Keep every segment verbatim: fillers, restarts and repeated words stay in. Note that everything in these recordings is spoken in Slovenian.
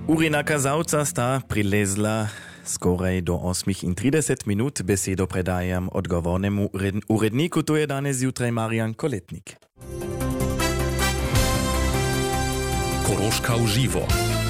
Urina kazalca sta prilezla skorej do osmih in trideset minut. Besedo predajam odgovornemu uredniku, to je danes zjutraj Marijan Koletnik. Koroška v živo.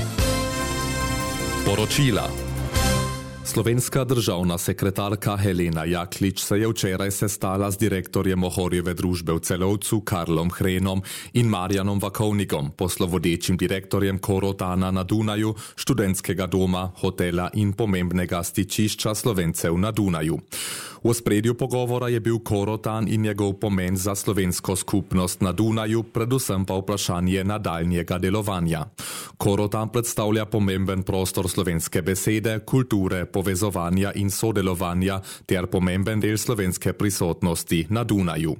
Poročila. Slovenska državna sekretarka Helena Jaklič se je včeraj sestala z direktorjem Ohorjeve družbe v Celovcu Karlom Hrenom in Marjanom Vakovnikom, poslovodečim direktorjem Korotana na Dunaju, študentskega doma, hotela in pomembnega stičišča Slovencev na Dunaju. V ospredju pogovora je bil Korotan in njegov pomen za slovensko skupnost na Dunaju, predvsem pa vprašanje nadaljnjega delovanja. Korotan predstavlja pomemben prostor slovenske besede, kulture, povezovanja in sodelovanja ter pomemben del slovenske prisotnosti na Dunaju.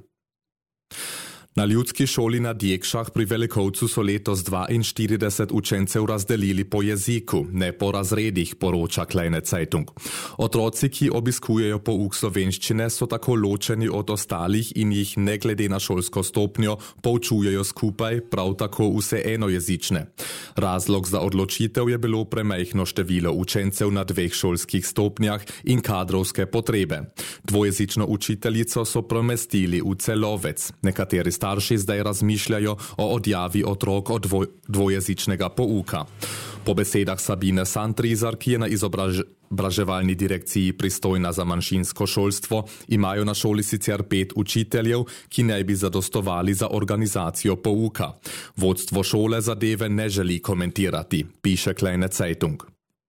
Na ljudski šoli na Djekšah pri Velikovcu so letos dvainštirideset učencev razdelili po jeziku, ne po razredih, poroča Kleine Zeitung. Otroci, ki obiskujejo pouk slovenščine, so tako ločeni od ostalih in jih ne glede na šolsko stopnjo poučujejo skupaj, prav tako vse enojezične. Razlog za odločitev je bilo premajhno število učencev na dveh šolskih stopnjah in kadrovske potrebe. Dvojezično učiteljico so premestili v Celovec. Nekateri starši zdaj razmišljajo o odjavi otrok od dvoj, dvojezičnega pouka. Po besedah Sabine Santrizar, ki je na izobraževalni direkciji pristojna za manjšinsko šolstvo, imajo na šoli sicer pet učiteljev, ki naj bi zadostovali za organizacijo pouka. Vodstvo šole zadeve ne želi komentirati, piše Kleine Zeitung.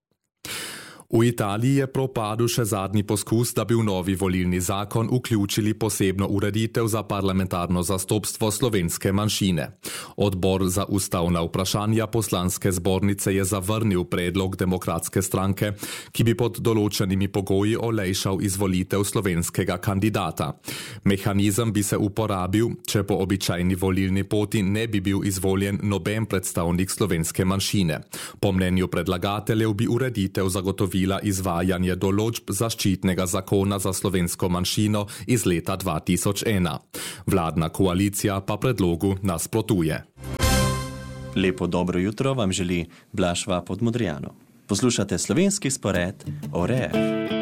V Italiji je propadel še zadnji poskus, da bi v novi volilni zakon vključili posebno ureditev za parlamentarno zastopstvo slovenske manjšine. Odbor za ustavna vprašanja poslanske zbornice je zavrnil predlog Demokratske stranke, ki bi pod določenimi pogoji olajšal izvolitev slovenskega kandidata. Mehanizem bi se uporabil, če po običajni volilni poti ne bi bil izvoljen noben predstavnik slovenske manjšine. Po mnenju predlagateljev bi ureditev zagotovila izvajanje določb zaščitnega zakona za slovensko manjšino iz leta dva tisoč ena. Vladna koalicija pa predlogu nasprotuje. Lepo dobro jutro vam želi Blaž Vap od Modrijano. Poslušate slovenski spored O R F.